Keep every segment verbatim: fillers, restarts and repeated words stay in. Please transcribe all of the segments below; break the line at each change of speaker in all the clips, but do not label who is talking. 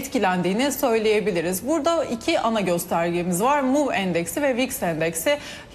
etkilendiğini söyleyebiliriz. Burada iki ana göstergemiz var. Move endeksi ve V I X endeksi.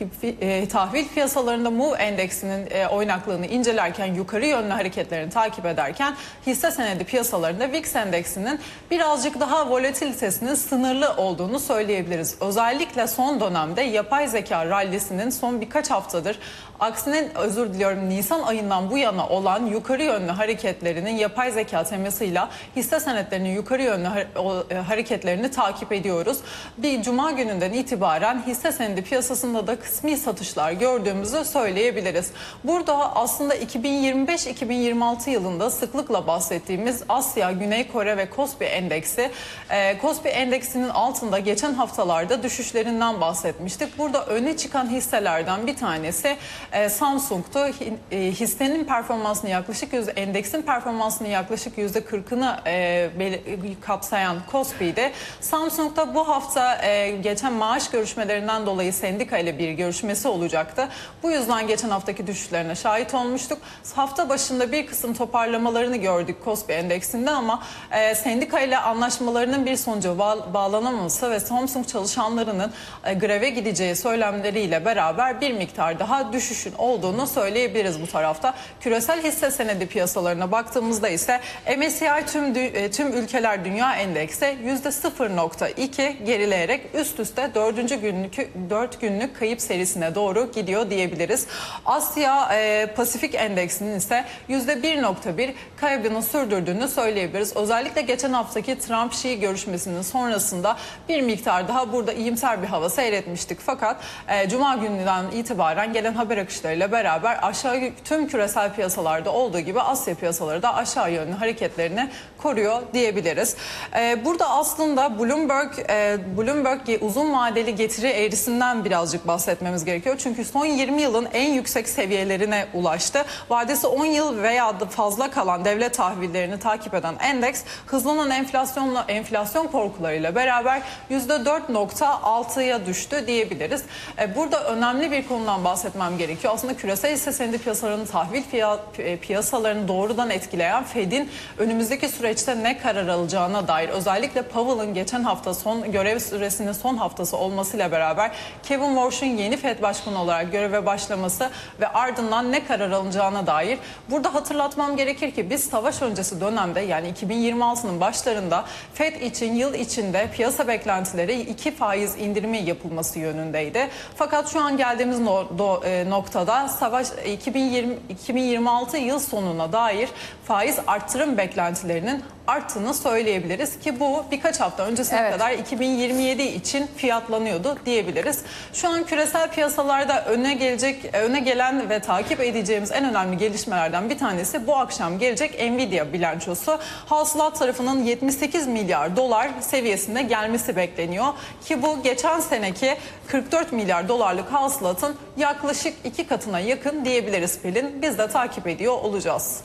E, tahvil piyasalarında Move endeksinin e, oynaklığını incelerken, yukarı yönlü hareketlerini takip ederken hisse senedi piyasalarında V I X endeksinin birazcık daha volatilitesinin sınırlı olduğunu söyleyebiliriz. Özellikle son dönemde yapay zeka rallisinin son birkaç haftadır, aksine özür diliyorum Nisan ayından bu yana olan yukarı yönlü hareketlerinin yapay zeka temasıyla hisse senetlerinin yukarı yönlü hareketlerini takip ediyoruz. Bir cuma gününden itibaren hisse senedi piyasasında da kısmi satışlar gördüğümüzü söyleyebiliriz. Burada aslında iki bin yirmi beş iki bin yirmi altı yılında sıklıkla bahsettiğimiz Asya, Güney Kore ve Kospi endeksi, e, Kospi endeksinin altında geçen haftalarda düşüşlerinden bahsetmiştik. Burada öne çıkan hisselerden bir tanesi e, Samsung'tu. E, hissenin performansını yaklaşık yüzde, endeksin performansını yaklaşık yüzde kırkını e, kapsayan Kospi'de. Samsung'da bu hafta e, geçen maaş görüşmelerinden dolayı sendika ile bir görüşmesi olacaktı. Bu yüzden geçen haftaki düşüşlerine şahit olmuştuk. Hafta başında bir kısım toparlamalarını gördük Kospi endeksinde ama e, sendika ile anlaşmalarının bir sonuca bağ bağlanamaması ve Samsung çalışanlarının e, greve gideceği söylemleriyle beraber bir miktar daha düşüşün olduğunu söyleyebiliriz bu tarafta. Küresel hisse senedi piyasalarına baktığımızda ise M S C I tüm, tüm ülkeler dünya endeksi yüzde sıfır nokta iki gerileyerek üst üste dördüncü günlük, dört günlük kayıp serisine doğru gidiyor diyebiliriz. Asya e, Pasifik endeksinin ise yüzde bir nokta bir kaybını sürdürdüğünü söyleyebiliriz. Özellikle geçen haftaki Trump-Xi görüşmesinin sonrasında bir miktar daha burada iyimser bir hava seyretmiştik. Fakat e, Cuma gününden itibaren gelen haber akışlarıyla beraber aşağı tüm küresel piyasalarda olduğu gibi Asya piyasaları da aşağı yönlü hareketlerini koruyor diyebiliriz. E, burada aslında Bloomberg, e, Bloomberg uzun vadeli getiri eğrisinden birazcık bahsetmemiz gerekiyor. Çünkü son yirmi yılın en yüksek seviyelerine ulaştı. Vadesi on yıl veya da fazla kalan devlet tahvillerini takip eden endeks hızlanan enflasyonla enflasyon korkularıyla beraber yüzde dört nokta altıya düştü diyebiliriz. E, burada önemli bir konudan bahsetmem gerekiyor. Aslında küresel hisse senedi piyasalarının, tahvil piyasalarını doğrudan etkileyen Fed'in önümüzdeki süreçte ne karar alacağına dair, özellikle Powell'ın geçen hafta son görev süresinin son haftası olmasıyla beraber Kevin Warsh'un yeni Fed Başkanı olarak göreve başlaması ve ardından ne karar alınacağına dair burada hatırlatmam gerekir ki biz savaş öncesi dönemde, yani iki bin yirmi altının başlarında Fed için yıl içinde piyasa beklentileri iki faiz indirimi yapılması yönündeydi. Fakat şu an geldiğimiz no do, e, noktada savaş iki bin yirmi iki bin yirmi altı yıl sonuna dair faiz arttırım beklentilerinin arttığını söyleyebiliriz ki bu birkaç hafta öncesine evet. kadar iki bin yirmi yedi için fiyatlanıyordu diyebiliriz. Şu an küresel piyasalarda öne gelecek, öne gelen ve takip edeceğimiz en önemli gelişmelerden bir tanesi bu akşam gelecek Nvidia bilançosu. Hasılat tarafının yetmiş sekiz milyar dolar seviyesinde gelmesi bekleniyor ki bu geçen seneki kırk dört milyar dolarlık hasılatın yaklaşık iki katına yakın diyebiliriz Pelin. Biz de takip ediyor olacağız.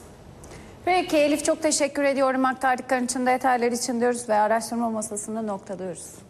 Peki Elif, çok teşekkür ediyorum aktardıkların için, detaylar için diyoruz ve araştırma masasında noktalıyoruz.